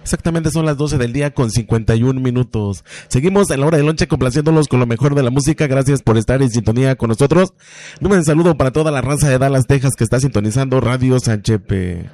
Exactamente son las 12 del día con 51 minutos. Seguimos en la hora del lonche complaciéndolos con lo mejor de la música. Gracias por estar en sintonía con nosotros. Un saludo para toda la raza de Dallas, Texas que está sintonizando Radio San Chepe.